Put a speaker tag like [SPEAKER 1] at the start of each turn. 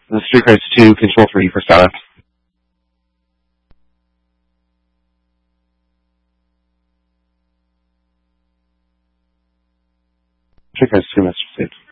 [SPEAKER 1] The Street Race 2, Control 3 for startup. Street Race 2, Mr. Steve.